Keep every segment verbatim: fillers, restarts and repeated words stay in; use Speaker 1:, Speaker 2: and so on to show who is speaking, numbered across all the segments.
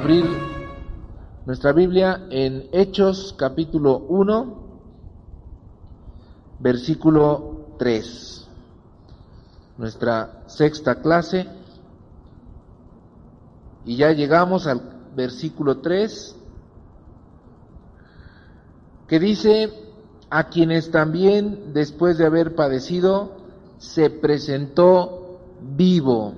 Speaker 1: abrir nuestra Biblia en Hechos capítulo uno, versículo tres. Nuestra sexta clase. Y ya llegamos al versículo tres, que dice: a quienes también, después de haber padecido, se presentó vivo,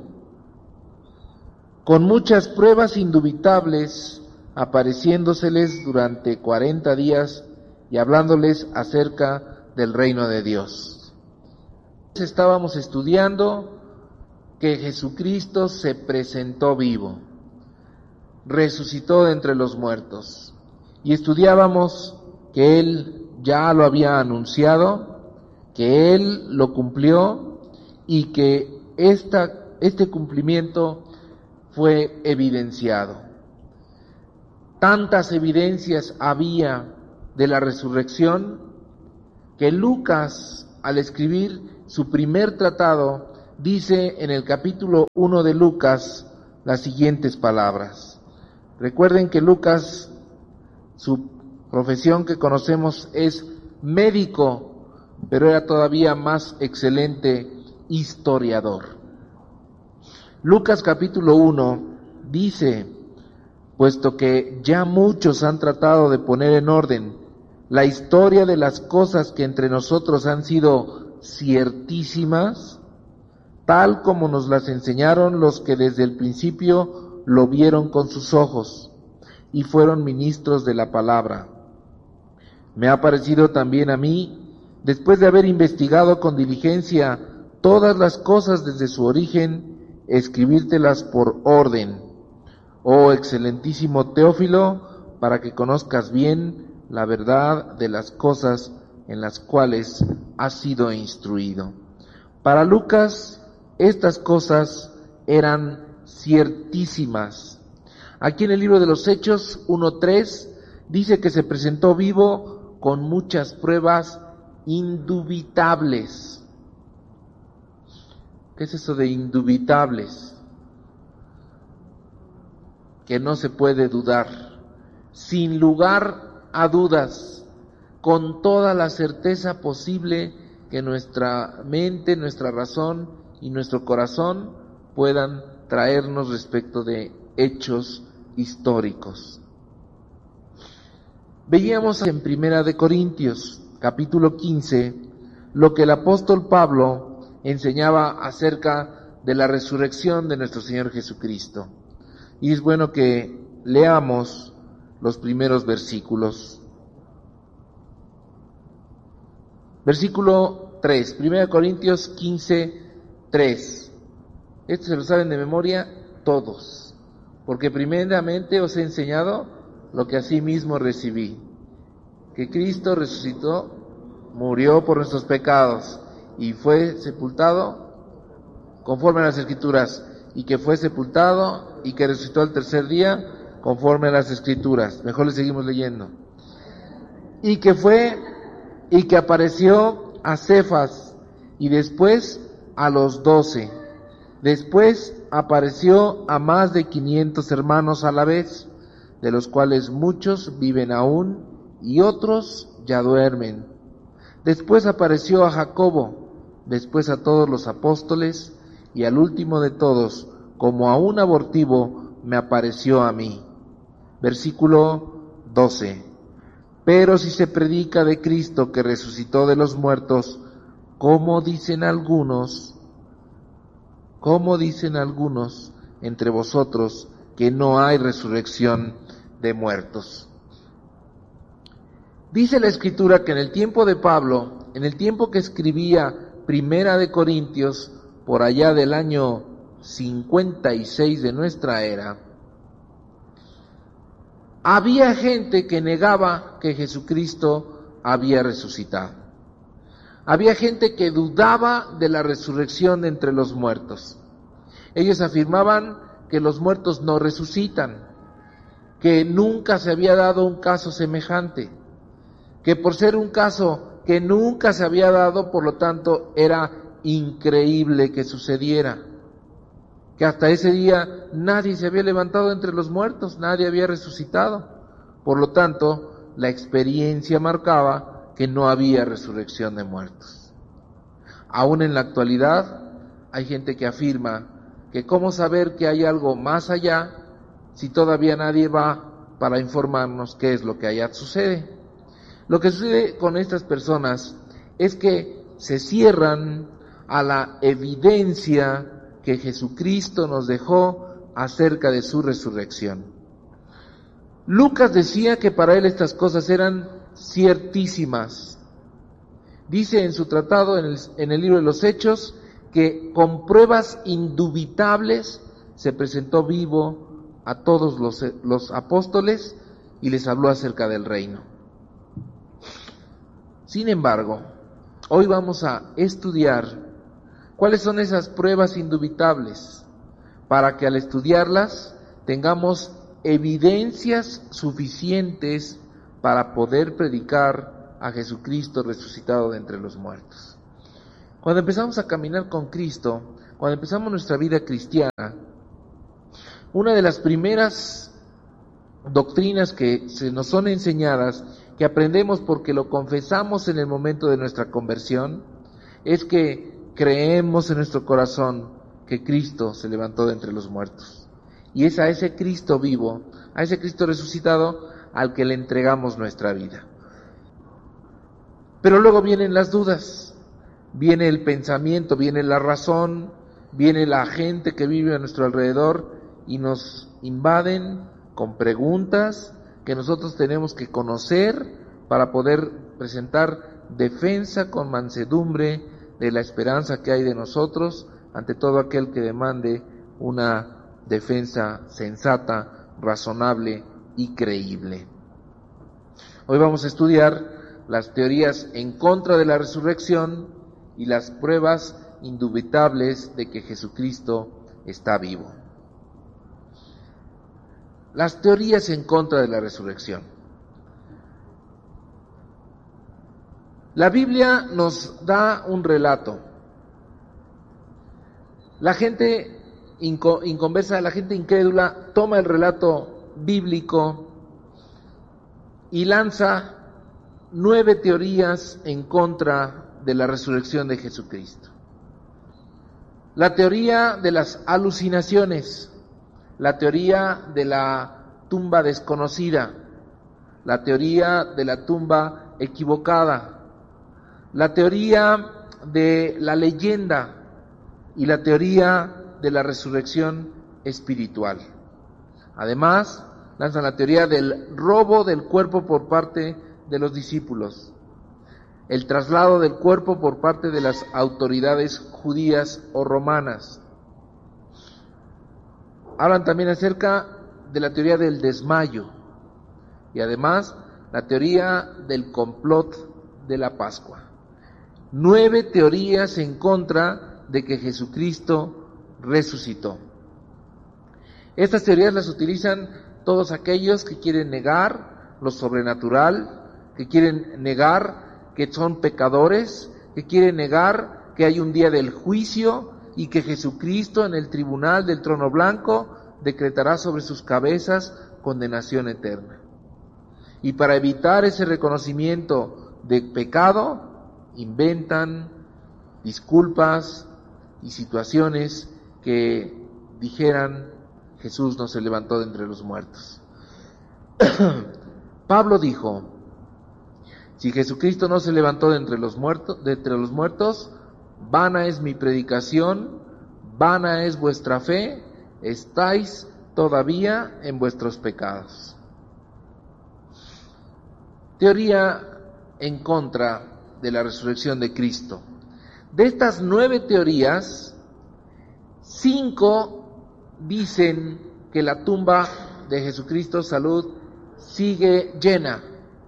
Speaker 1: con muchas pruebas indubitables, apareciéndoseles durante cuarenta días y hablándoles acerca del reino de Dios. Estábamos estudiando que Jesucristo se presentó vivo, resucitó de entre los muertos, y estudiábamos que Él ya lo había anunciado, que Él lo cumplió y que esta, este cumplimiento fue evidenciado. Tantas evidencias había de la resurrección que Lucas, al escribir su primer tratado, dice en el capítulo uno de Lucas las siguientes palabras. Recuerden que Lucas, su profesión que conocemos es médico, pero era todavía más excelente historiador. Lucas capítulo uno dice: puesto que ya muchos han tratado de poner en orden la historia de las cosas que entre nosotros han sido ciertísimas, tal como nos las enseñaron los que desde el principio lo vieron con sus ojos y fueron ministros de la palabra. Me ha parecido también a mí, después de haber investigado con diligencia todas las cosas desde su origen, escribírtelas por orden, oh excelentísimo Teófilo, para que conozcas bien la verdad de las cosas en las cuales has sido instruido. Para Lucas, estas cosas eran ciertísimas. Aquí en el libro de los Hechos uno tres dice que se presentó vivo con muchas pruebas indubitables. ¿Qué es eso de indubitables? Que no se puede dudar, sin lugar a dudas, con toda la certeza posible que nuestra mente, nuestra razón y nuestro corazón puedan traernos respecto de hechos históricos. Veíamos en Primera de Corintios, capítulo quince, lo que el apóstol Pablo enseñaba acerca de la resurrección de nuestro Señor Jesucristo. Y es bueno que leamos los primeros versículos. Versículo tres, Primera de Corintios quince, tres. Esto se lo saben de memoria todos, porque primeramente os he enseñado lo que asimismo recibí, que Cristo resucitó, murió por nuestros pecados y fue sepultado conforme a las Escrituras, y que fue sepultado y que resucitó al tercer día conforme a las Escrituras. Mejor le seguimos leyendo. Y que fue y que apareció a Cefas y después a los doce. Después apareció a más de quinientos hermanos a la vez, de los cuales muchos viven aún y otros ya duermen. Después apareció a Jacobo, después a todos los apóstoles, y al último de todos, como a un abortivo, me apareció a mí. Versículo doce. Pero si se predica de Cristo que resucitó de los muertos, ¿cómo dicen algunos, cómo dicen algunos entre vosotros que no hay resurrección de muertos? Dice la Escritura que en el tiempo de Pablo, en el tiempo que escribía Primera de Corintios, por allá del año cincuenta y seis de nuestra era, había gente que negaba que Jesucristo había resucitado. Había gente que dudaba de la resurrección de entre los muertos. Ellos afirmaban que los muertos no resucitan, que nunca se había dado un caso semejante, que por ser un caso que nunca se había dado, por lo tanto, era increíble que sucediera. que hasta ese día nadie se había levantado entre los muertos, nadie había resucitado. Por lo tanto, la experiencia marcaba que no había resurrección de muertos. Aún en la actualidad, hay gente que afirma que cómo saber que hay algo más allá si todavía nadie va para informarnos qué es lo que allá sucede. Lo que sucede con estas personas es que se cierran a la evidencia que Jesucristo nos dejó acerca de su resurrección. Lucas decía que para él estas cosas eran ciertísimas. Dice en su tratado, en el, en el libro de los Hechos, que con pruebas indubitables se presentó vivo a todos los, los apóstoles y les habló acerca del reino. Sin embargo, hoy vamos a estudiar cuáles son esas pruebas indubitables, para que al estudiarlas tengamos evidencias suficientes para poder predicar a Jesucristo resucitado de entre los muertos. Cuando empezamos a caminar con Cristo, cuando empezamos nuestra vida cristiana, una de las primeras doctrinas que se nos son enseñadas, que aprendemos porque lo confesamos en el momento de nuestra conversión, es que creemos en nuestro corazón que Cristo se levantó de entre los muertos. Y es a ese Cristo vivo, a ese Cristo resucitado, al que le entregamos nuestra vida. Pero luego vienen las dudas, viene el pensamiento, viene la razón, viene la gente que vive a nuestro alrededor y nos invaden con preguntas que nosotros tenemos que conocer para poder presentar defensa con mansedumbre de la esperanza que hay de nosotros ante todo aquel que demande una defensa sensata, razonable y creíble. Hoy vamos a estudiar las teorías en contra de la resurrección y las pruebas indubitables de que Jesucristo está vivo. Las teorías en contra de la resurrección. La Biblia nos da un relato. La gente inco- inconversa, la gente incrédula, toma el relato bíblico y lanza nueve teorías en contra de la resurrección de Jesucristo. La teoría de las alucinaciones, la teoría de la tumba desconocida, la teoría de la tumba equivocada, la teoría de la leyenda y la teoría de la resurrección espiritual. Además, lanzan la teoría del robo del cuerpo por parte de los discípulos, el traslado del cuerpo por parte de las autoridades judías o romanas. Hablan también acerca de la teoría del desmayo y además la teoría del complot de la Pascua. Nueve teorías en contra de que Jesucristo resucitó. Estas teorías las utilizan todos aquellos que quieren negar lo sobrenatural, que quieren negar que son pecadores, que quieren negar que hay un día del juicio y que Jesucristo en el tribunal del trono blanco decretará sobre sus cabezas condenación eterna. Y para evitar ese reconocimiento de pecado, inventan disculpas y situaciones que dijeran Jesús no se levantó de entre los muertos. Pablo dijo, si Jesucristo no se levantó de entre los muertos, de entre los muertos, vana es mi predicación, vana es vuestra fe, estáis todavía en vuestros pecados. Teoría en contra de la resurrección de Cristo. De estas nueve teorías, cinco dicen que la tumba de Jesucristo, salud, sigue llena.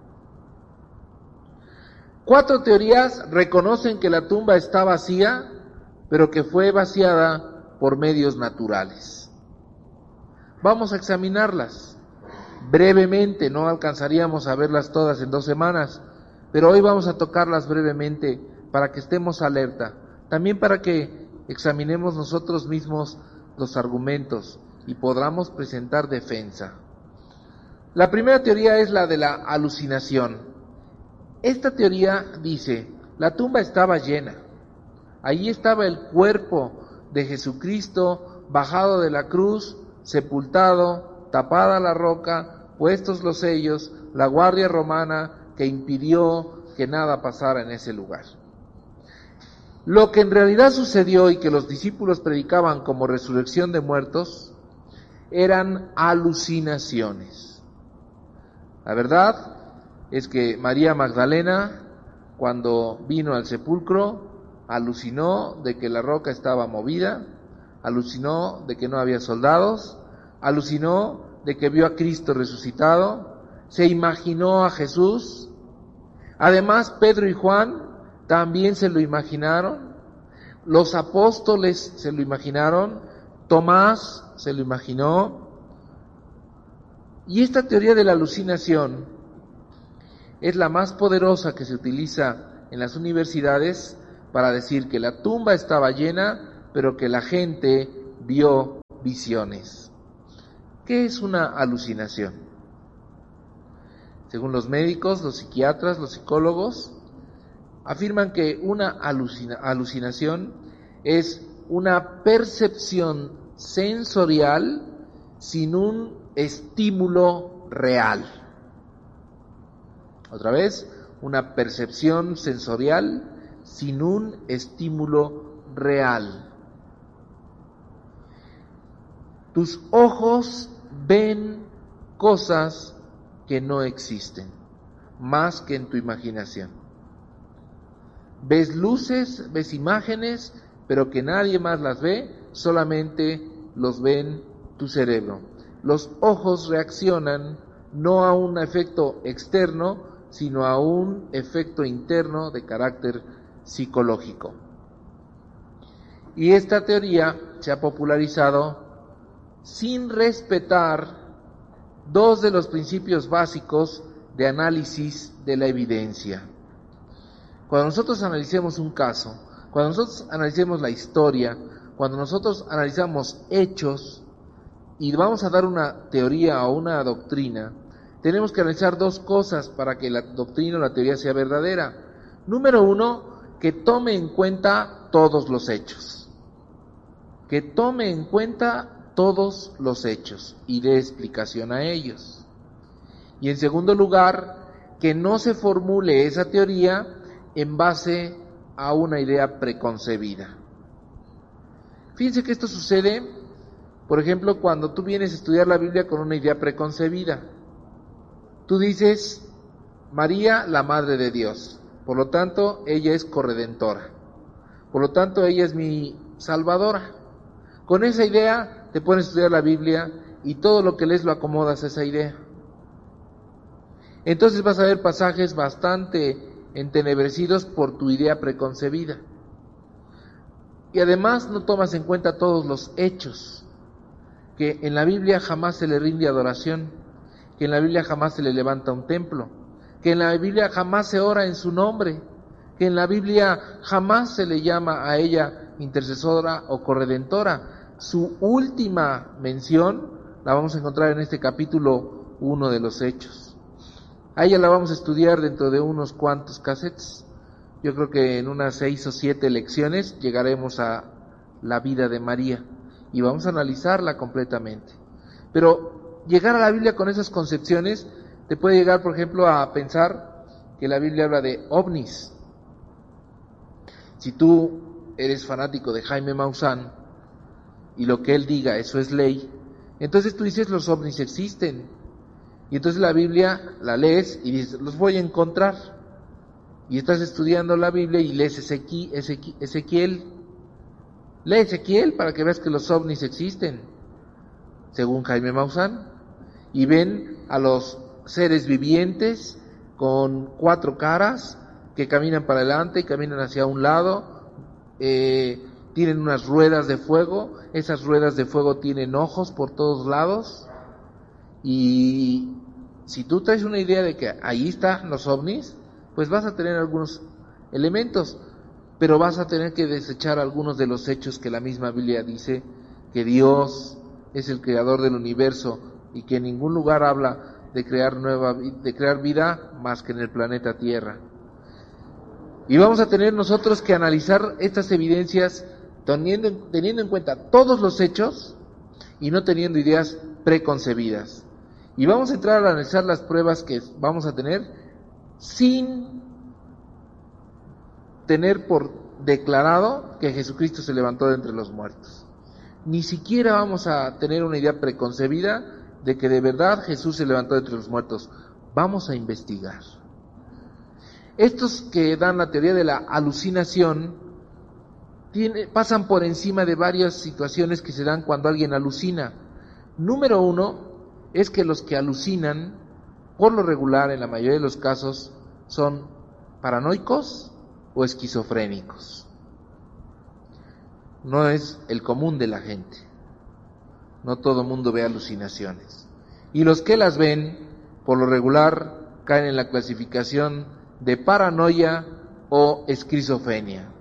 Speaker 1: Cuatro teorías reconocen que la tumba está vacía, pero que fue vaciada por medios naturales. Vamos a examinarlas brevemente, no alcanzaríamos a verlas todas en dos semanas, pero hoy vamos a tocarlas brevemente para que estemos alerta, también para que examinemos nosotros mismos los argumentos y podamos presentar defensa. La primera teoría es la de la alucinación. Esta teoría dice, la tumba estaba llena. Allí estaba el cuerpo de Jesucristo bajado de la cruz, sepultado, tapada la roca, puestos los sellos, la guardia romana que impidió que nada pasara en ese lugar. Lo que en realidad sucedió y que los discípulos predicaban como resurrección de muertos eran alucinaciones. La verdad es que María Magdalena, cuando vino al sepulcro, alucinó de que la roca estaba movida, alucinó de que no había soldados, alucinó de que vio a Cristo resucitado, se imaginó a Jesús. Además, Pedro y Juan también se lo imaginaron, los apóstoles se lo imaginaron, Tomás se lo imaginó. Y esta teoría de la alucinación es la más poderosa que se utiliza en las universidades para decir que la tumba estaba llena, pero que la gente vio visiones. ¿Qué es una alucinación? Según los médicos, los psiquiatras, los psicólogos, afirman que una alucina, alucinación es una percepción sensorial sin un estímulo real. Otra vez, una percepción sensorial sin un estímulo real. Tus ojos ven cosas que no existen, más que en tu imaginación. Ves luces, ves imágenes, pero que nadie más las ve, solamente los ven tu cerebro. Los ojos reaccionan no a un efecto externo, sino a un efecto interno de carácter psicológico. Y esta teoría se ha popularizado sin respetar dos de los principios básicos de análisis de la evidencia. Cuando nosotros analicemos un caso, cuando nosotros analicemos la historia, cuando nosotros analizamos hechos y vamos a dar una teoría o una doctrina, tenemos que analizar dos cosas para que la doctrina o la teoría sea verdadera. Número uno, que tome en cuenta todos los hechos. Que tome en cuenta todos los hechos y dé explicación a ellos. Y en segundo lugar, que no se formule esa teoría en base a una idea preconcebida. Fíjense que esto sucede, por ejemplo, cuando tú vienes a estudiar la Biblia con una idea preconcebida. Tú dices, María, la Madre de Dios, por lo tanto, ella es corredentora, por lo tanto, ella es mi salvadora. Con esa idea te pones a estudiar la Biblia y todo lo que lees lo acomodas a esa idea. Entonces vas a ver pasajes bastante entenebrecidos por tu idea preconcebida. Y además no tomas en cuenta todos los hechos, que en la Biblia jamás se le rinde adoración, que en la Biblia jamás se le levanta un templo, que en la Biblia jamás se ora en su nombre, que en la Biblia jamás se le llama a ella intercesora o corredentora. Su última mención la vamos a encontrar en este capítulo uno de los Hechos. A ella la vamos a estudiar dentro de unos cuantos cassettes. Yo creo que en unas seis o siete lecciones llegaremos a la vida de María y vamos a analizarla completamente. Pero llegar a la Biblia con esas concepciones te puede llegar, por ejemplo, a pensar que la Biblia habla de ovnis. Si tú eres fanático de Jaime Maussan y lo que él diga, eso es ley, entonces tú dices los ovnis existen. Y entonces la Biblia la lees y dices, los voy a encontrar. Y estás estudiando la Biblia y lees Ezequiel, Ezequiel, Ezequiel. Lee Ezequiel para que veas que los ovnis existen, según Jaime Maussan. Y ven a los seres vivientes con cuatro caras que caminan para adelante y caminan hacia un lado. Eh, tienen unas ruedas de fuego. Esas ruedas de fuego tienen ojos por todos lados. Y si tú traes una idea de que ahí están los ovnis, pues vas a tener algunos elementos, pero vas a tener que desechar algunos de los hechos que la misma Biblia dice que Dios es el creador del universo y que en ningún lugar habla de crear nueva, de crear vida más que en el planeta Tierra. Y vamos a tener nosotros que analizar estas evidencias teniendo, teniendo en cuenta todos los hechos y no teniendo ideas preconcebidas. Y vamos a entrar a analizar las pruebas que vamos a tener sin tener por declarado que Jesucristo se levantó de entre los muertos. Ni siquiera vamos a tener una idea preconcebida de que de verdad Jesús se levantó de entre los muertos. Vamos a investigar. Estos que dan la teoría de la alucinación tiene, pasan por encima de varias situaciones que se dan cuando alguien alucina. Número uno es que los que alucinan, por lo regular, en la mayoría de los casos, son paranoicos o esquizofrénicos. No es el común de la gente. No todo mundo ve alucinaciones. Y los que las ven, por lo regular, caen en la clasificación de paranoia o esquizofrenia.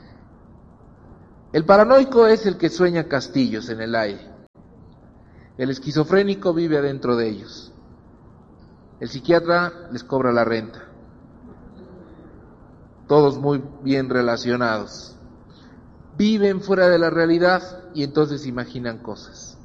Speaker 1: El paranoico es el que sueña castillos en el aire. El esquizofrénico vive adentro de ellos. El psiquiatra les cobra la renta. Todos muy bien relacionados. Viven fuera de la realidad y entonces imaginan cosas.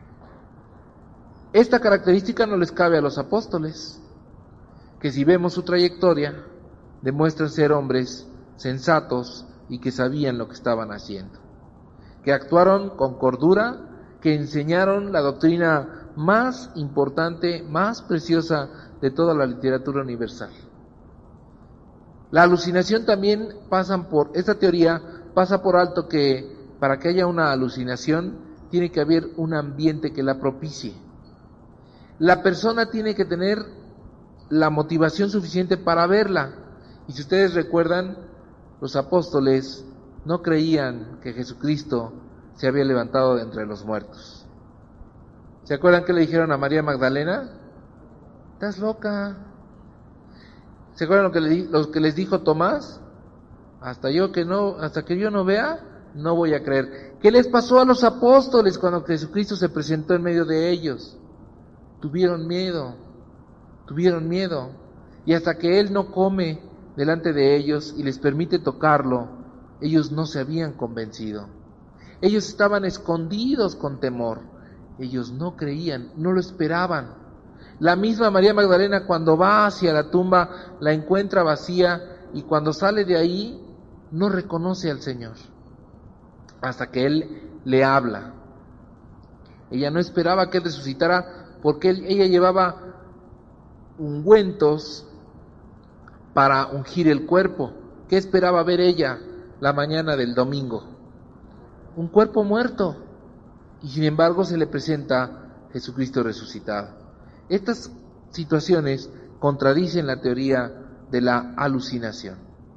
Speaker 1: Esta característica no les cabe a los apóstoles, que si vemos su trayectoria, demuestran ser hombres sensatos y que sabían lo que estaban haciendo, que actuaron con cordura, que enseñaron la doctrina más importante, más preciosa de toda la literatura universal. La alucinación también pasan por, esta teoría pasa por alto que para que haya una alucinación tiene que haber un ambiente que la propicie. La persona tiene que tener la motivación suficiente para verla. Y si ustedes recuerdan, los apóstoles no creían que Jesucristo se había levantado de entre los muertos. ¿Se acuerdan que le dijeron a María Magdalena? Estás loca. ¿Se acuerdan lo que, le, lo que les dijo Tomás? Hasta yo que no, hasta que yo no vea, no voy a creer. ¿Qué les pasó a los apóstoles cuando Jesucristo se presentó en medio de ellos? Tuvieron miedo, tuvieron miedo. Y hasta que Él no come delante de ellos y les permite tocarlo, ellos no se habían convencido. Ellos estaban escondidos con temor. Ellos no creían, no lo esperaban. La misma María Magdalena, cuando va hacia la tumba, la encuentra vacía y cuando sale de ahí no reconoce al Señor hasta que Él le habla. Ella no esperaba que Él resucitara porque él, ella llevaba ungüentos para ungir el cuerpo. ¿Qué esperaba ver ella la mañana del domingo? Un cuerpo muerto. Y sin embargo se le presenta Jesucristo resucitado. Estas situaciones contradicen la teoría de la alucinación.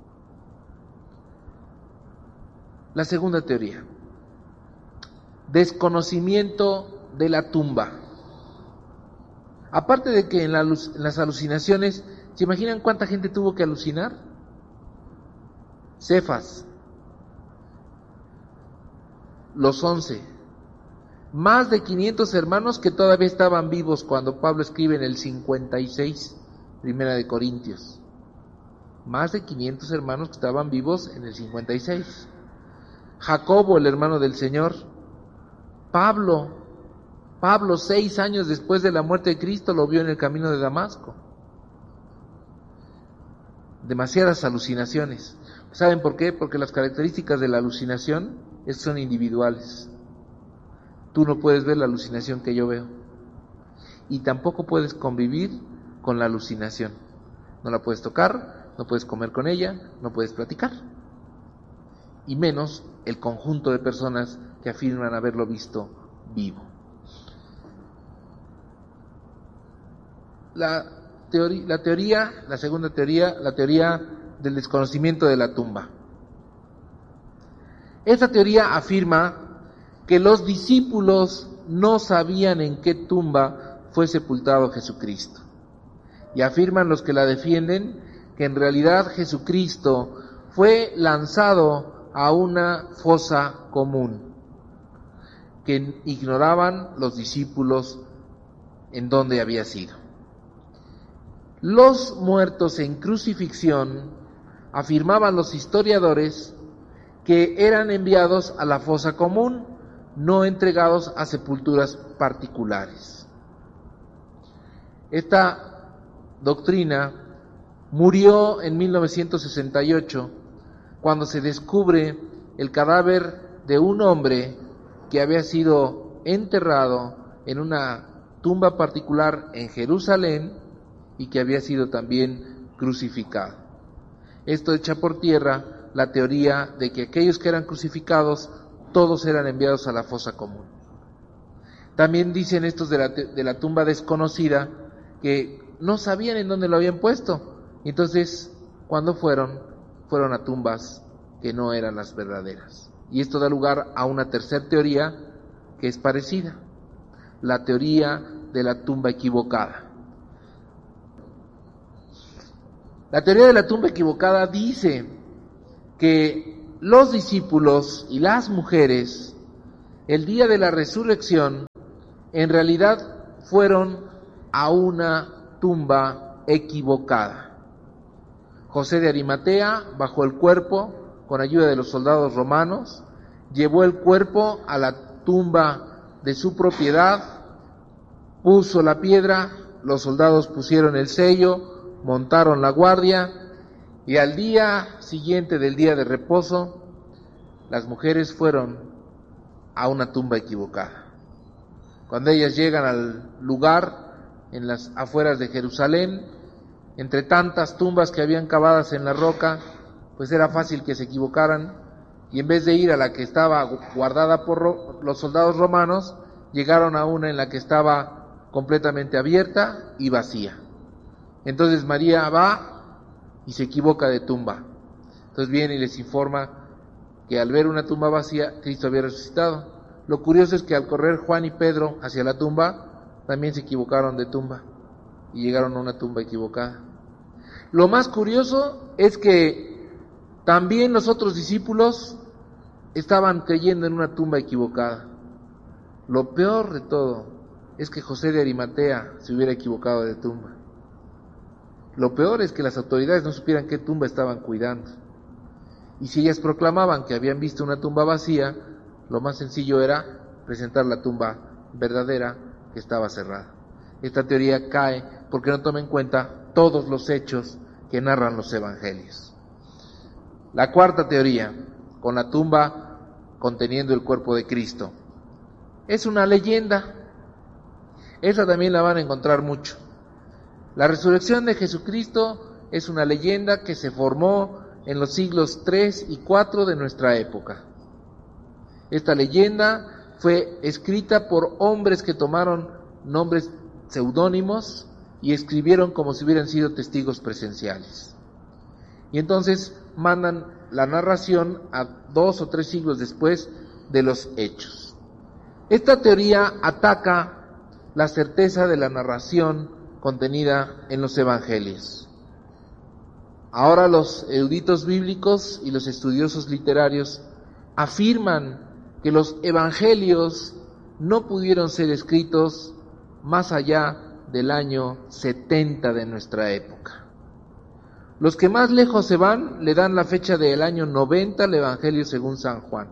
Speaker 1: La segunda teoría, desconocimiento de la tumba. Aparte de que en, la, en las alucinaciones, ¿se imaginan cuánta gente tuvo que alucinar? Cefas, los once, más de quinientos hermanos que todavía estaban vivos cuando Pablo escribe en el cincuenta y seis, Primera de Corintios. Más de quinientos hermanos que estaban vivos en el cincuenta y seis. Jacobo, el hermano del Señor. Pablo, Pablo seis años después de la muerte de Cristo lo vio en el camino de Damasco. Demasiadas alucinaciones. ¿Saben por qué? Porque las características de la alucinación son individuales. Tú no puedes ver la alucinación que yo veo. Y tampoco puedes convivir con la alucinación. No la puedes tocar, no puedes comer con ella, no puedes platicar. Y menos el conjunto de personas que afirman haberlo visto vivo. La teoría, la teoría, la segunda teoría, la teoría del desconocimiento de la tumba. Esta teoría afirma que los discípulos no sabían en qué tumba fue sepultado Jesucristo. Y afirman los que la defienden que en realidad Jesucristo fue lanzado a una fosa común. que ignoraban los discípulos en dónde había sido. Los muertos en crucifixión, afirmaban los historiadores, que eran enviados a la fosa común, no entregados a sepulturas particulares. Esta doctrina murió en mil novecientos sesenta y ocho, cuando se descubre el cadáver de un hombre que había sido enterrado en una tumba particular en Jerusalén y que había sido también crucificado. Esto echa por tierra la teoría de que aquellos que eran crucificados, todos eran enviados a la fosa común. También dicen estos de la, de la tumba desconocida que no sabían en dónde lo habían puesto. Entonces, cuando fueron, fueron a tumbas que no eran las verdaderas. Y esto da lugar a una tercera teoría que es parecida, la teoría de la tumba equivocada. La teoría de la tumba equivocada dice que los discípulos y las mujeres, el día de la resurrección, en realidad fueron a una tumba equivocada. José de Arimatea bajó el cuerpo con ayuda de los soldados romanos, llevó el cuerpo a la tumba de su propiedad, puso la piedra, los soldados pusieron el sello, montaron la guardia, y al día siguiente del día de reposo, las mujeres fueron a una tumba equivocada. Cuando ellas llegan al lugar, en las afueras de Jerusalén, entre tantas tumbas que habían cavadas en la roca, pues era fácil que se equivocaran, y en vez de ir a la que estaba guardada por los soldados romanos, llegaron a una en la que estaba completamente abierta y vacía. Entonces María va y se equivoca de tumba. Entonces viene y les informa que al ver una tumba vacía, Cristo había resucitado. Lo curioso es que al correr Juan y Pedro hacia la tumba, también se equivocaron de tumba y llegaron a una tumba equivocada. Lo más curioso es que también los otros discípulos estaban creyendo en una tumba equivocada. Lo peor de todo es que José de Arimatea se hubiera equivocado de tumba. Lo peor es que las autoridades no supieran qué tumba estaban cuidando. Y si ellas proclamaban que habían visto una tumba vacía, lo más sencillo era presentar la tumba verdadera que estaba cerrada. Esta teoría cae porque no toma en cuenta todos los hechos que narran los evangelios. La cuarta teoría, con la tumba conteniendo el cuerpo de Cristo, es una leyenda. Esa también la van a encontrar mucho. La resurrección de Jesucristo es una leyenda que se formó en los siglos tres y cuatro de nuestra época. Esta leyenda fue escrita por hombres que tomaron nombres seudónimos y escribieron como si hubieran sido testigos presenciales. Y entonces mandan la narración a dos o tres siglos después de los hechos. Esta teoría ataca la certeza de la narración contenida en los evangelios. Ahora los eruditos bíblicos y los estudiosos literarios afirman que los evangelios no pudieron ser escritos más allá del año setenta de nuestra época. Los que más lejos se van le dan la fecha del año noventa al Evangelio según San Juan.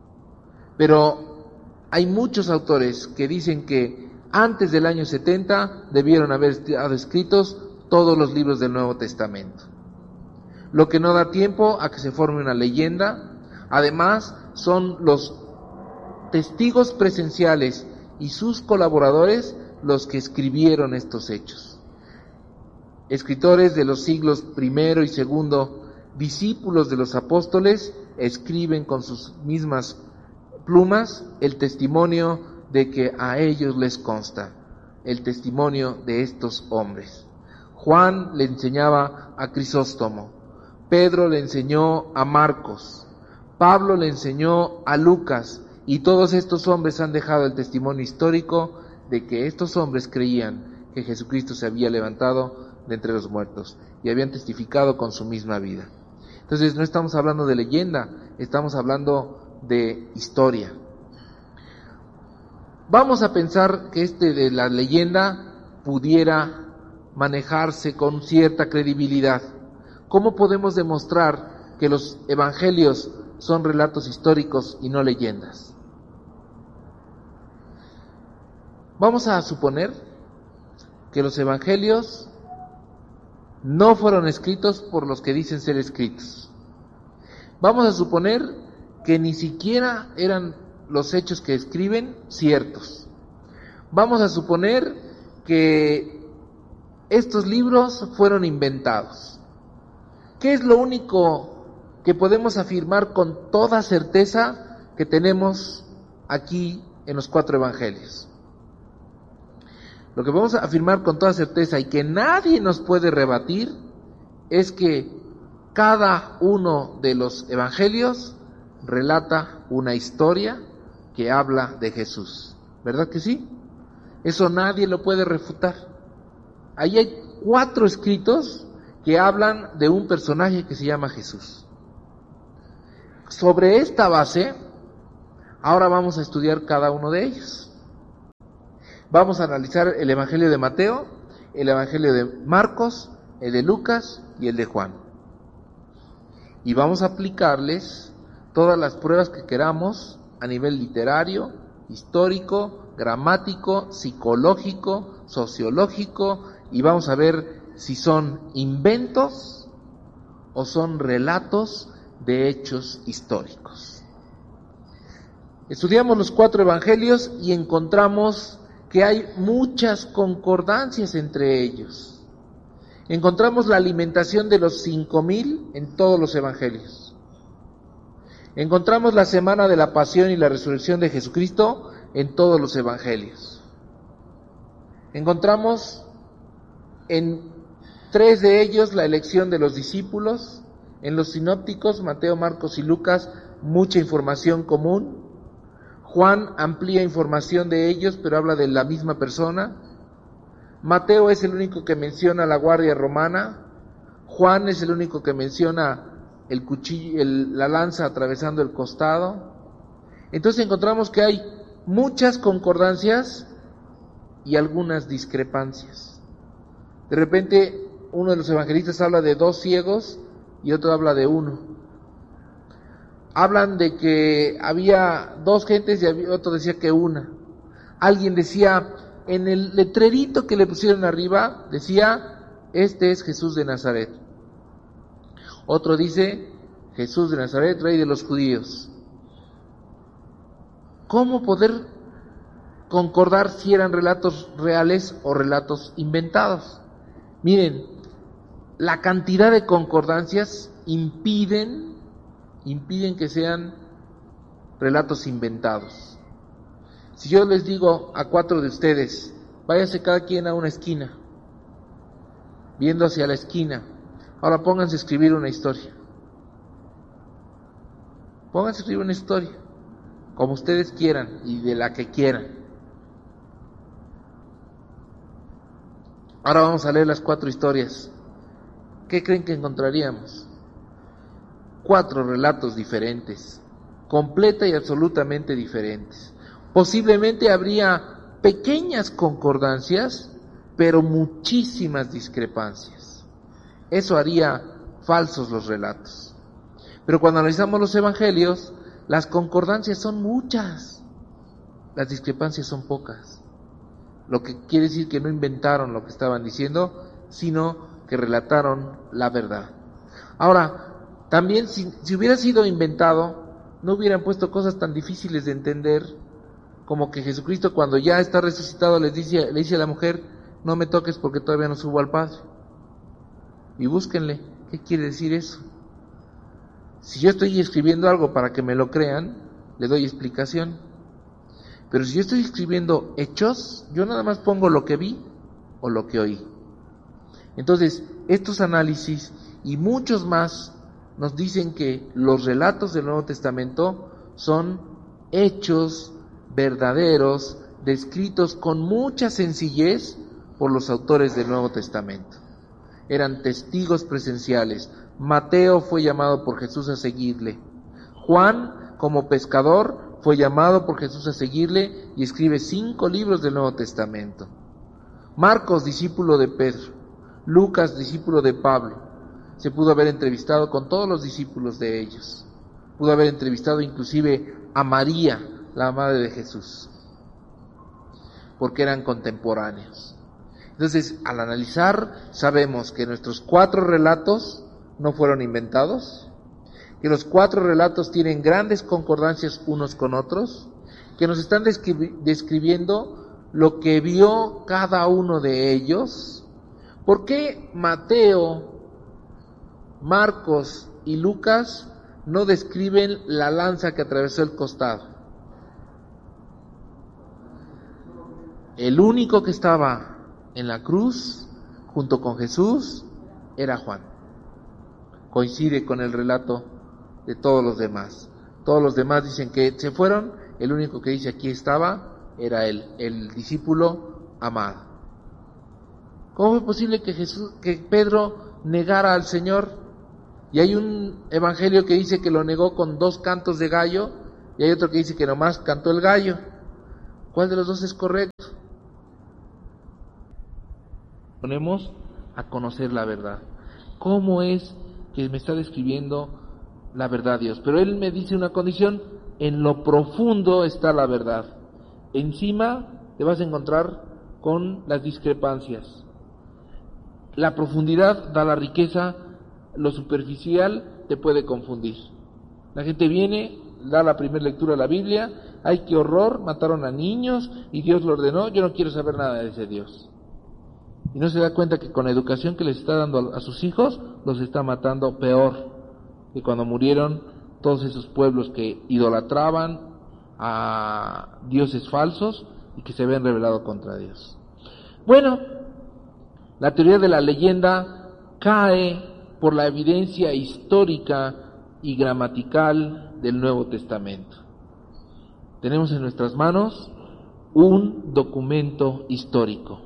Speaker 1: Pero hay muchos autores que dicen que antes del año setenta debieron haber estado escritos todos los libros del Nuevo Testamento. Lo que no da tiempo a que se forme una leyenda. Además, son los testigos presenciales y sus colaboradores los que escribieron estos hechos. Escritores de los siglos primero y segundo, discípulos de los apóstoles, escriben con sus mismas plumas el testimonio de que a ellos les consta, el testimonio de estos hombres. Juan le enseñaba a Crisóstomo, Pedro le enseñó a Marcos, Pablo le enseñó a Lucas, y todos estos hombres han dejado el testimonio histórico de que estos hombres creían que Jesucristo se había levantado de entre los muertos y habían testificado con su misma vida. Entonces no estamos hablando de leyenda, estamos hablando de historia. Vamos a pensar que este de la leyenda pudiera manejarse con cierta credibilidad. ¿Cómo podemos demostrar que los evangelios son relatos históricos y no leyendas? Vamos a suponer que los evangelios no fueron escritos por los que dicen ser escritos. Vamos a suponer que ni siquiera eran los hechos que escriben ciertos. Vamos a suponer que estos libros fueron inventados. ¿Qué es lo único que podemos afirmar con toda certeza que tenemos aquí en los cuatro evangelios? Lo que podemos afirmar con toda certeza y que nadie nos puede rebatir es que cada uno de los evangelios relata una historia que habla de Jesús. ¿Verdad que sí? Eso nadie lo puede refutar. Ahí hay cuatro escritos que hablan de un personaje que se llama Jesús. Sobre esta base, ahora vamos a estudiar cada uno de ellos. Vamos a analizar el Evangelio de Mateo, el Evangelio de Marcos, el de Lucas y el de Juan. Y vamos a aplicarles todas las pruebas que queramos a nivel literario, histórico, gramático, psicológico, sociológico, y vamos a ver si son inventos o son relatos de hechos históricos. Estudiamos los cuatro evangelios y encontramos que hay muchas concordancias entre ellos. Encontramos la alimentación de los cinco mil en todos los evangelios. Encontramos la semana de la pasión y la resurrección de Jesucristo en todos los evangelios. Encontramos en tres de ellos la elección de los discípulos. En los sinópticos, Mateo, Marcos y Lucas, mucha información común. Juan amplía información de ellos, pero habla de la misma persona. Mateo es el único que menciona la guardia romana. Juan es el único que menciona el cuchillo, el, la lanza atravesando el costado. Entonces encontramos que hay muchas concordancias y algunas discrepancias. De repente, uno de los evangelistas habla de dos ciegos y otro habla de uno. Hablan de que había dos gentes y otro decía que una. Alguien decía, en el letrerito que le pusieron arriba, decía, este es Jesús de Nazaret. Otro dice, Jesús de Nazaret, rey de los judíos. ¿Cómo poder concordar si eran relatos reales o relatos inventados? Miren, la cantidad de concordancias impiden impiden que sean relatos inventados. Si yo les digo a cuatro de ustedes, váyase cada quien a una esquina, viendo hacia la esquina, ahora pónganse a escribir una historia. Pónganse a escribir una historia, como ustedes quieran y de la que quieran. Ahora vamos a leer las cuatro historias. ¿Qué creen que encontraríamos? Cuatro relatos diferentes, completa y absolutamente diferentes. Posiblemente habría pequeñas concordancias, pero muchísimas discrepancias. Eso haría falsos los relatos. Pero cuando analizamos los evangelios, las concordancias son muchas, las discrepancias son pocas. Lo que quiere decir que no inventaron lo que estaban diciendo, sino que relataron la verdad. Ahora, también si, si hubiera sido inventado, no hubieran puesto cosas tan difíciles de entender, como que Jesucristo cuando ya está resucitado les dice, le dice a la mujer, no me toques porque todavía no subo al Padre. Y búsquenle, ¿qué quiere decir eso? Si yo estoy escribiendo algo para que me lo crean, le doy explicación. Pero si yo estoy escribiendo hechos, yo nada más pongo lo que vi o lo que oí. Entonces, estos análisis y muchos más nos dicen que los relatos del Nuevo Testamento son hechos verdaderos, descritos con mucha sencillez por los autores del Nuevo Testamento. Eran testigos presenciales. Mateo fue llamado por Jesús a seguirle. Juan, como pescador, fue llamado por Jesús a seguirle y escribe cinco libros del Nuevo Testamento. Marcos, discípulo de Pedro. Lucas, discípulo de Pablo. Se pudo haber entrevistado con todos los discípulos de ellos. Pudo haber entrevistado inclusive a María, la madre de Jesús, porque eran contemporáneos. Entonces, al analizar, sabemos que nuestros cuatro relatos no fueron inventados, que los cuatro relatos tienen grandes concordancias unos con otros, que nos están descri- describiendo lo que vio cada uno de ellos. ¿Por qué Mateo, Marcos y Lucas no describen la lanza que atravesó el costado? El único que estaba en la cruz junto con Jesús era Juan. Coincide con el relato de todos los demás. Todos los demás dicen que se fueron, el único que dice aquí estaba era él, el discípulo amado. ¿Cómo fue posible que Jesús, que Pedro negara al Señor? Y hay un evangelio que dice que lo negó con dos cantos de gallo, y hay otro que dice que nomás cantó el gallo. ¿Cuál de los dos es correcto? Ponemos a conocer la verdad. ¿Cómo es que me está describiendo la verdad Dios? Pero Él me dice una condición: en lo profundo está la verdad. Encima te vas a encontrar con las discrepancias. La profundidad da la riqueza, lo superficial te puede confundir. La gente viene, da la primera lectura de la Biblia: ¡ay, qué horror! Mataron a niños y Dios lo ordenó, yo no quiero saber nada de ese Dios. Y no se da cuenta que con la educación que les está dando a sus hijos, los está matando peor que cuando murieron todos esos pueblos que idolatraban a dioses falsos y que se habían rebelado contra Dios. Bueno, la teoría de la leyenda cae por la evidencia histórica y gramatical del Nuevo Testamento. Tenemos en nuestras manos un documento histórico.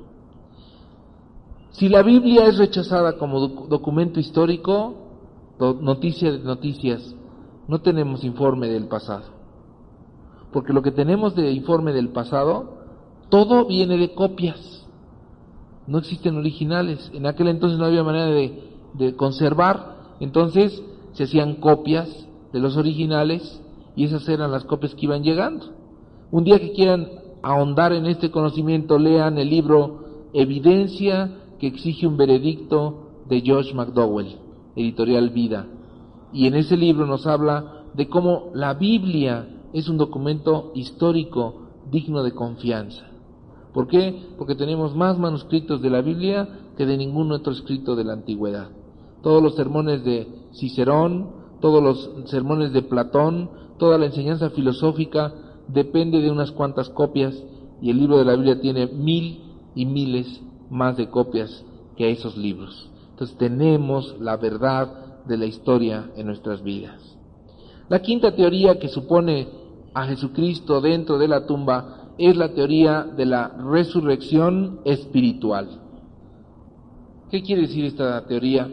Speaker 1: Si la Biblia es rechazada como doc- documento histórico, do- noticia de noticias, no tenemos informe del pasado. Porque lo que tenemos de informe del pasado, todo viene de copias. No existen originales. En aquel entonces no había manera de, de conservar, entonces se hacían copias de los originales y esas eran las copias que iban llegando. Un día que quieran ahondar en este conocimiento, lean el libro Evidencia que exige un veredicto de Josh McDowell, editorial Vida. Y en ese libro nos habla de cómo la Biblia es un documento histórico digno de confianza. ¿Por qué? Porque tenemos más manuscritos de la Biblia que de ningún otro escrito de la antigüedad. Todos los sermones de Cicerón, todos los sermones de Platón, toda la enseñanza filosófica depende de unas cuantas copias, y el libro de la Biblia tiene mil y miles más de copias que esos libros. Entonces tenemos la verdad de la historia en nuestras vidas. La quinta teoría que supone a Jesucristo dentro de la tumba es la teoría de la resurrección espiritual. ¿Qué quiere decir esta teoría?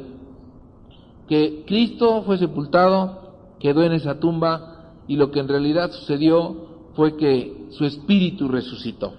Speaker 1: Que Cristo fue sepultado, quedó en esa tumba, y lo que en realidad sucedió fue que su espíritu resucitó.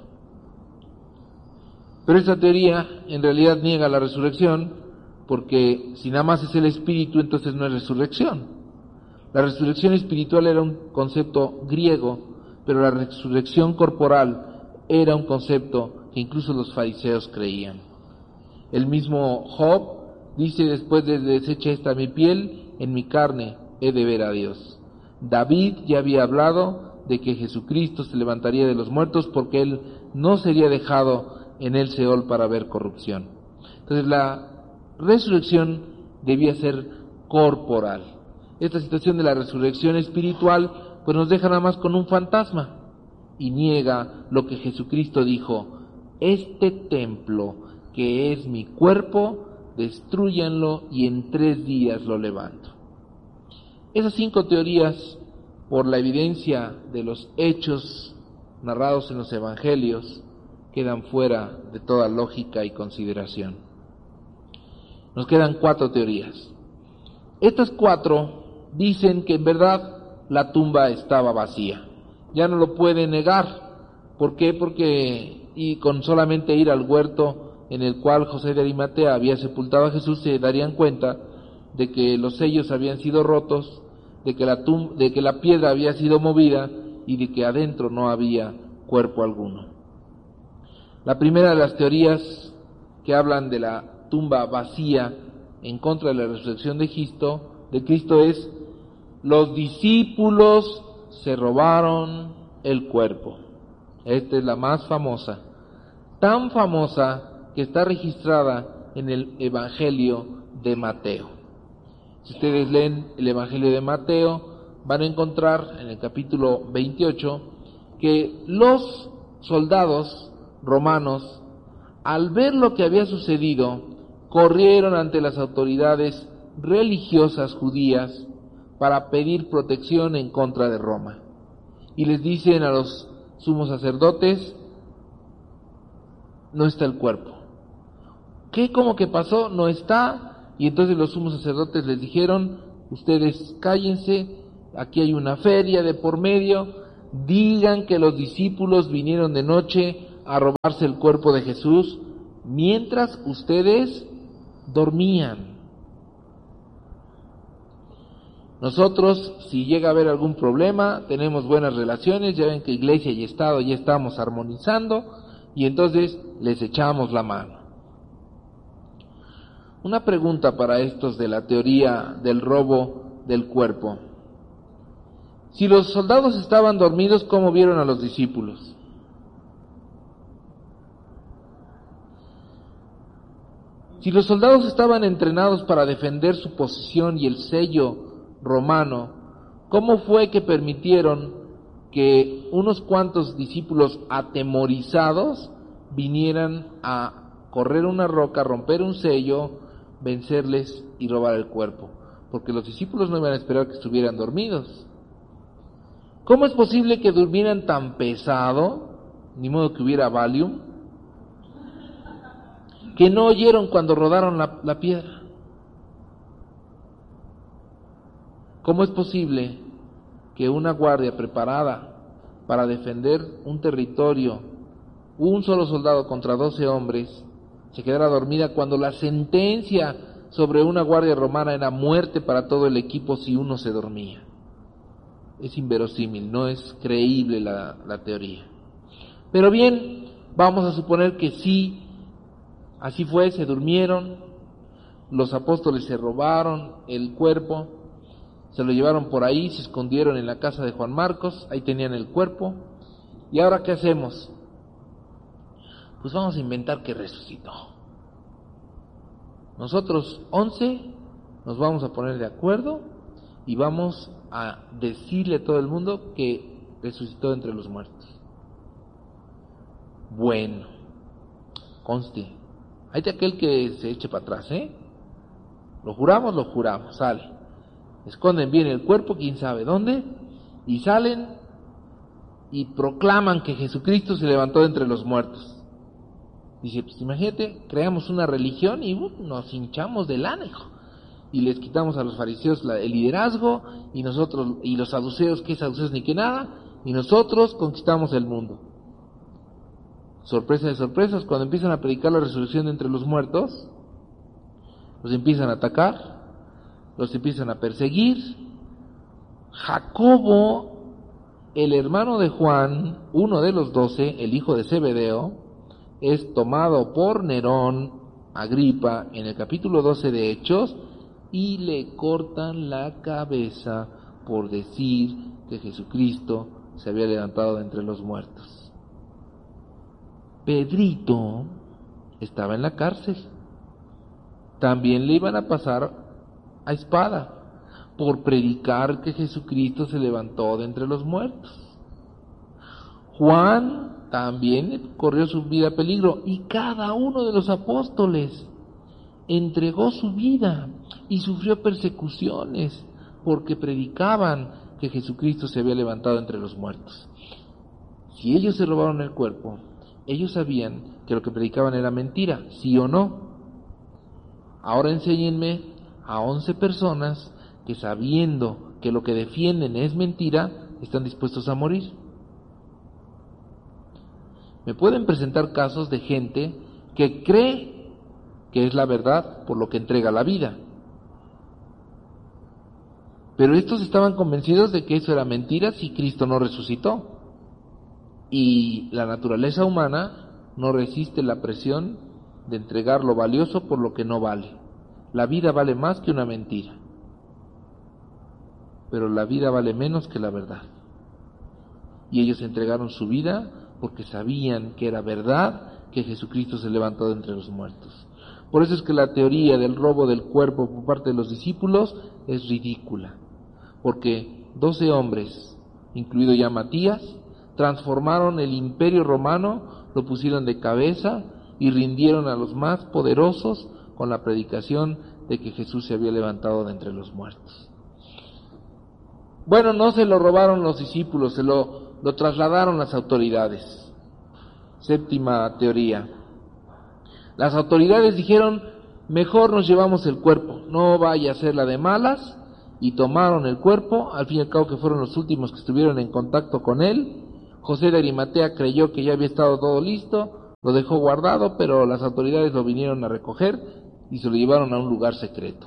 Speaker 1: Pero esta teoría en realidad niega la resurrección, porque si nada más es el espíritu, entonces no es resurrección. La resurrección espiritual era un concepto griego, pero la resurrección corporal era un concepto que incluso los fariseos creían. El mismo Job dice: después de deshecha esta mi piel, en mi carne he de ver a Dios. David ya había hablado de que Jesucristo se levantaría de los muertos, porque él no sería dejado en el Seol para ver corrupción. Entonces la resurrección debía ser corporal. Esta situación de la resurrección espiritual pues nos deja nada más con un fantasma y niega lo que Jesucristo dijo: este templo que es mi cuerpo, destrúyanlo y en tres días lo levanto. Esas cinco teorías, por la evidencia de los hechos narrados en los evangelios, quedan fuera de toda lógica y consideración. Nos quedan cuatro teorías. Estas cuatro dicen que en verdad la tumba estaba vacía. ya no lo puede negar. ¿Por qué? Porque y con solamente ir al huerto en el cual José de Arimatea había sepultado a Jesús, se darían cuenta de que los sellos habían sido rotos, de que la tum- de que la piedra había sido movida y de que adentro no había cuerpo alguno. La primera de las teorías que hablan de la tumba vacía en contra de la resurrección de Cristo, de Cristo es: los discípulos se robaron el cuerpo. Esta es la más famosa, tan famosa que está registrada en el Evangelio de Mateo. Si ustedes leen el Evangelio de Mateo, van a encontrar en el capítulo veintiocho que los soldados romanos, al ver lo que había sucedido, corrieron ante las autoridades religiosas judías para pedir protección en contra de Roma. Y les dicen a los sumos sacerdotes: no está el cuerpo. ¿Qué? ¿Cómo que pasó? No está. Y entonces los sumos sacerdotes les dijeron: ustedes cállense, aquí hay una feria de por medio, digan que los discípulos vinieron de noche a robarse el cuerpo de Jesús mientras ustedes dormían. Nosotros, si llega a haber algún problema, tenemos buenas relaciones, ya ven que Iglesia y Estado ya estamos armonizando, y entonces les echamos la mano. Una pregunta para estos de la teoría del robo del cuerpo. Si los soldados estaban dormidos, ¿cómo vieron a los discípulos? Si los soldados estaban entrenados para defender su posición y el sello romano, ¿cómo fue que permitieron que unos cuantos discípulos atemorizados vinieran a correr una roca, romper un sello, vencerles y robar el cuerpo? Porque los discípulos no iban a esperar que estuvieran dormidos. ¿Cómo es posible que durmieran tan pesado, ni modo que hubiera Valium, que no oyeron cuando rodaron la, la piedra? ¿Cómo es posible que una guardia preparada para defender un territorio, un solo soldado contra doce hombres, se quedara dormida cuando la sentencia sobre una guardia romana era muerte para todo el equipo si uno se dormía? Es inverosímil, no es creíble la, la teoría. Pero bien, vamos a suponer que sí, así fue, se durmieron, los apóstoles se robaron el cuerpo, se lo llevaron por ahí, se escondieron en la casa de Juan Marcos, ahí tenían el cuerpo. ¿Y ahora qué hacemos? Pues vamos a inventar que resucitó. Nosotros, once, nos vamos a poner de acuerdo y vamos a decirle a todo el mundo que resucitó entre los muertos. Bueno, conste, hay de aquel que se eche para atrás, ¿eh? Lo juramos, lo juramos, sale. Esconden bien el cuerpo, quién sabe dónde, y salen y proclaman que Jesucristo se levantó de entre los muertos. Dice, pues imagínate, creamos una religión y uh, nos hinchamos de lana, hijo. Y les quitamos a los fariseos la, el liderazgo, y nosotros, y los saduceos, que saduceos ni que nada, y nosotros conquistamos el mundo. Sorpresa de sorpresas, cuando empiezan a predicar la resurrección de entre los muertos, los empiezan a atacar, los empiezan a perseguir. Jacobo, el hermano de Juan, uno de los doce, el hijo de Zebedeo, es tomado por Nerón, Agripa, en el capítulo doce de Hechos, y le cortan la cabeza por decir que Jesucristo se había levantado de entre los muertos. Pedrito estaba en la cárcel. También le iban a pasar a espada por predicar que Jesucristo se levantó de entre los muertos. Juan también corrió su vida a peligro, y cada uno de los apóstoles entregó su vida y sufrió persecuciones porque predicaban que Jesucristo se había levantado entre los muertos. Si ellos se robaron el cuerpo, ellos sabían que lo que predicaban era mentira, ¿sí o no? Ahora enséñenme a once personas que, sabiendo que lo que defienden es mentira, están dispuestos a morir. Me pueden presentar casos de gente que cree que es la verdad por lo que entrega la vida. Pero estos estaban convencidos de que eso era mentira si Cristo no resucitó. Y la naturaleza humana no resiste la presión de entregar lo valioso por lo que no vale. La vida vale más que una mentira, pero la vida vale menos que la verdad. Y ellos entregaron su vida porque sabían que era verdad que Jesucristo se levantó de entre los muertos. Por eso es que la teoría del robo del cuerpo por parte de los discípulos es ridícula, porque doce hombres, incluido ya Matías, transformaron el imperio romano, lo pusieron de cabeza y rindieron a los más poderosos con la predicación de que Jesús se había levantado de entre los muertos. Bueno, no se lo robaron los discípulos, se lo, lo trasladaron las autoridades. Séptima teoría. Las autoridades dijeron, mejor nos llevamos el cuerpo, no vaya a ser la de malas, y tomaron el cuerpo, al fin y al cabo que fueron los últimos que estuvieron en contacto con él. José de Arimatea creyó que ya había estado todo listo, lo dejó guardado, pero las autoridades lo vinieron a recoger y se lo llevaron a un lugar secreto.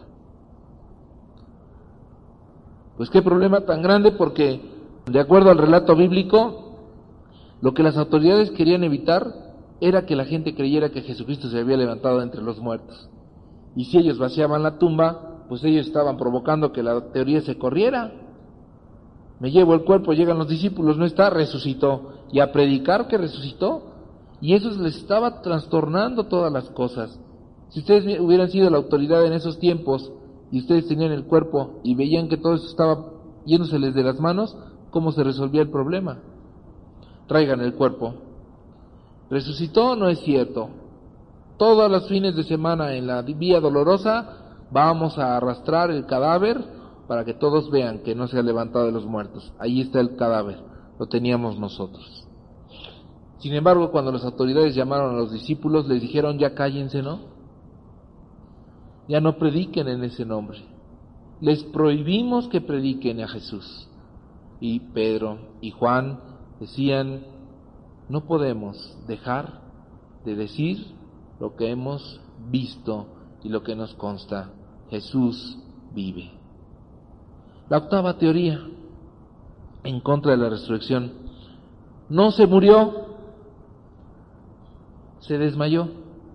Speaker 1: Pues qué problema tan grande, porque de acuerdo al relato bíblico, lo que las autoridades querían evitar era que la gente creyera que Jesucristo se había levantado de entre los muertos. Y si ellos vaciaban la tumba, pues ellos estaban provocando que la teoría se corriera. Me llevo el cuerpo, llegan los discípulos, no está, resucitó. Y a predicar que resucitó. Y eso les estaba trastornando todas las cosas. Si ustedes hubieran sido la autoridad en esos tiempos y ustedes tenían el cuerpo y veían que todo eso estaba yéndoseles de las manos, ¿cómo se resolvía el problema? Traigan el cuerpo. ¿Resucitó? No es cierto. Todos los fines de semana en la Vía Dolorosa vamos a arrastrar el cadáver para que todos vean que no se ha levantado de los muertos. Ahí está el cadáver, lo teníamos nosotros. Sin embargo, cuando las autoridades llamaron a los discípulos, les dijeron, ya cállense, ¿no? Ya no prediquen en ese nombre. Les prohibimos que prediquen a Jesús. Y Pedro y Juan decían, no podemos dejar de decir lo que hemos visto y lo que nos consta. Jesús vive. La octava teoría en contra de la resurrección. No se murió, se desmayó.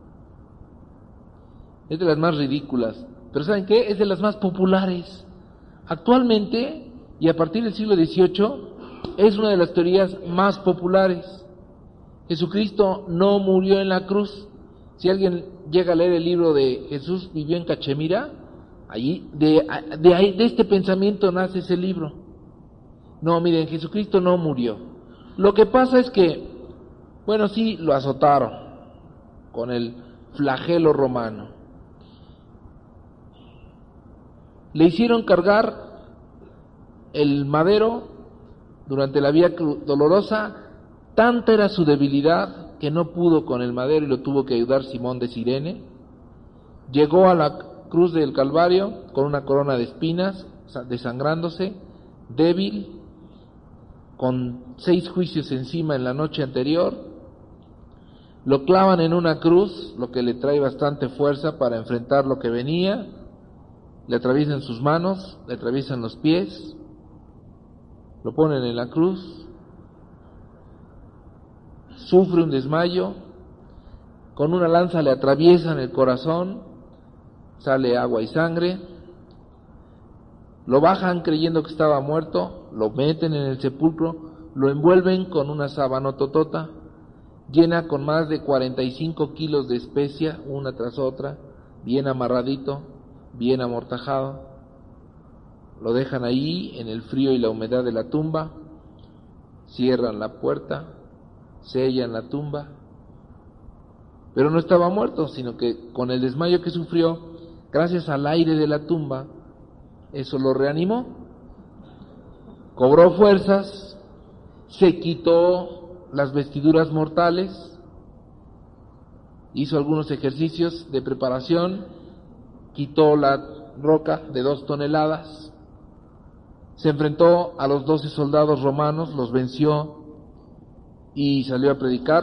Speaker 1: Es de las más ridículas, pero ¿saben qué? Es de las más populares. Actualmente, y a partir del siglo dieciocho, es una de las teorías más populares. Jesucristo no murió en la cruz. Si alguien llega a leer el libro de Jesús vivió en Cachemira, allí de, de, ahí, de este pensamiento nace ese libro. No, miren, Jesucristo no murió. Lo que pasa es que, bueno, sí, lo azotaron con el flagelo romano. Le hicieron cargar el madero durante la Vía Dolorosa. Tanta era su debilidad que no pudo con el madero y lo tuvo que ayudar Simón de Cirene. Llegó a la cruz del Calvario con una corona de espinas, desangrándose, débil, con seis juicios encima en la noche anterior. Lo clavan en una cruz, lo que le trae bastante fuerza para enfrentar lo que venía. Le atraviesan sus manos, le atraviesan los pies, lo ponen en la cruz, sufre un desmayo, con una lanza le atraviesan el corazón, sale agua y sangre, lo bajan creyendo que estaba muerto, lo meten en el sepulcro, lo envuelven con una sábana totota, llena con más de cuarenta y cinco kilos de especia, una tras otra, bien amarradito, bien amortajado, lo dejan ahí en el frío y la humedad de la tumba, cierran la puerta, sellan la tumba, pero no estaba muerto, sino que con el desmayo que sufrió, gracias al aire de la tumba, eso lo reanimó, cobró fuerzas, se quitó las vestiduras mortales, hizo algunos ejercicios de preparación, quitó la roca de dos toneladas, se enfrentó a los doce soldados romanos, los venció y salió a predicar.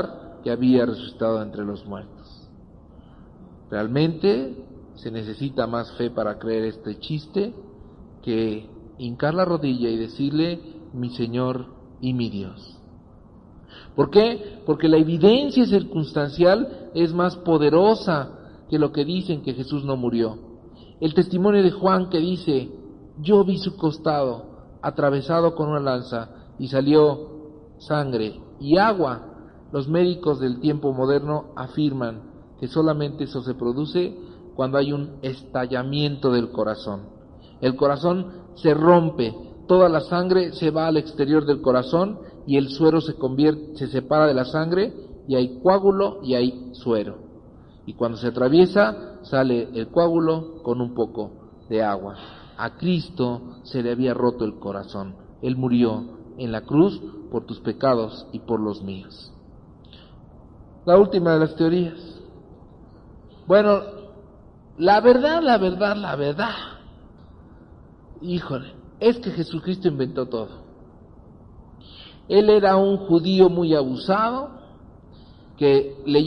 Speaker 1: que había resucitado entre los muertos. Realmente se necesita más fe para creer este chiste que hincar la rodilla y decirle, mi Señor y mi Dios. ¿Por qué? Porque la evidencia circunstancial es más poderosa que lo que dicen que Jesús no murió. El testimonio de Juan que dice, yo vi su costado atravesado con una lanza y salió sangre y agua. Los médicos del tiempo moderno afirman que solamente eso se produce cuando hay un estallamiento del corazón. El corazón se rompe, toda la sangre se va al exterior del corazón y el suero se convierte, se separa de la sangre y hay coágulo y hay suero. Y cuando se atraviesa, sale el coágulo con un poco de agua. A Cristo se le había roto el corazón. Él murió en la cruz por tus pecados y por los míos. La última de las teorías. Bueno, la verdad, la verdad, la verdad, híjole, es que Jesucristo inventó todo. Él era un judío muy abusado, que leyó